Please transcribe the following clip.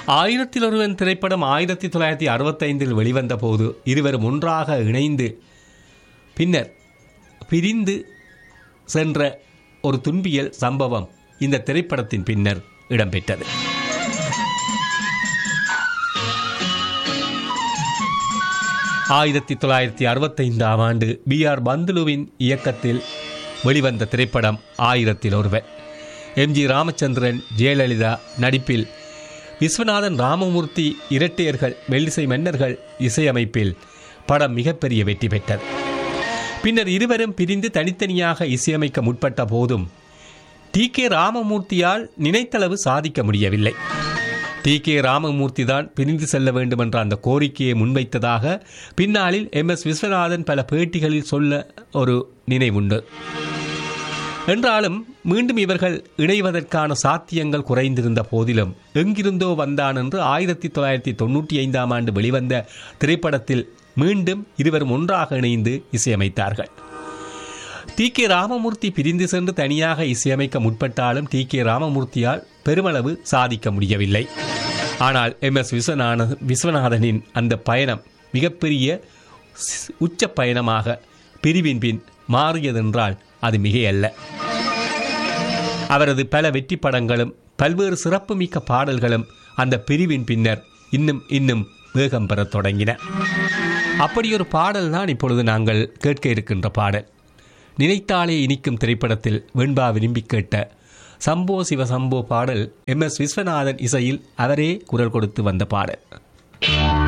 ஆயிரத்தில் ஒருவன் திரைப்படம் 1965 வெளிவந்த போது இருவரும் ஒன்றாக இணைந்து பின்னர் பிரிந்து சென்ற ஒரு துன்பியல் சம்பவம் இந்த திரைப்படத்தின் பின்னர் இடம்பெற்றது. ஆயிரத்தி 1965 B.R. பந்துலுவின் இயக்கத்தில் வெளிவந்த திரைப்படம் 1001. M.G. ராமச்சந்திரன், ஜெயலலிதா நடிப்பில் விஸ்வநாதன், ராமமூர்த்தி இரட்டையர்கள் மெல்லிசை மன்னர்கள் இசையமைப்பில் படம் மிகப்பெரிய வெற்றி பெற்றது. பின்னர் இருவரும் பிரிந்து தனித்தனியாக இசையமைக்க முற்பட்ட போதும் T.K. ராமமூர்த்தியால் நினைத்தளவு சாதிக்க முடியவில்லை. T.K. ராமமூர்த்தி தான் பிரிந்து செல்ல வேண்டும் என்ற அந்த கோரிக்கையை முன்வைத்ததாக பின்னாளில் M.S. விஸ்வநாதன் பல பேட்டிகளில் சொல்ல ஒரு நினைவுண்டு. என்றாலும் மீண்டும் இவர்கள் இணைவதற்கான சாத்தியங்கள் குறைந்திருந்த போதிலும் எங்கிருந்தோ வந்தான் என்று 1995 வெளிவந்த திரைப்படத்தில் மீண்டும் இருவரும் ஒன்றாக இணைந்து இசையமைத்தார்கள். T.K. ராமமூர்த்தி பிரிந்து சென்று தனியாக இசையமைக்க முற்பட்டாலும் T.K. ராமமூர்த்தியால் பெருமளவு சாதிக்க முடியவில்லை. ஆனால் M.S. விஸ்வநாதனின் அந்த பயணம் மிகப்பெரிய உச்ச பயணமாக பிரிவின் பின் மாறியதென்றால் அது மிகையல்ல. அவரது பல வெற்றி படங்களும் பல்வேறு சிறப்புமிக்க பாடல்களும் அந்த பிரிவின் பின்னர் இன்னும் வேகம் பெறத் தொடங்கின. அப்படியொரு பாடல் தான் இப்பொழுது நாங்கள் கேட்க இருக்கின்ற பாடல். நினைத்தாலே இனிக்கும் திரைப்படத்தில் வெண்பா விரும்பி கேட்ட சம்போ சிவசம்போ பாடல் M.S. விஸ்வநாதன் இசையில் அவரே குரல் கொடுத்து வந்த பாடல்.